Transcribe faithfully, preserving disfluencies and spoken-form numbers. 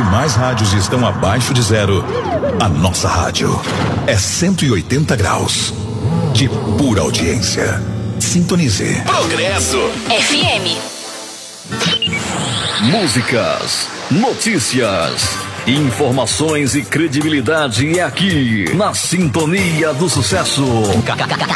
demais rádios estão abaixo de zero, a nossa rádio é cento e oitenta graus de pura audiência. Sintonize. Progresso F M. Músicas, notícias, informações e credibilidade é aqui na Sintonia do Sucesso.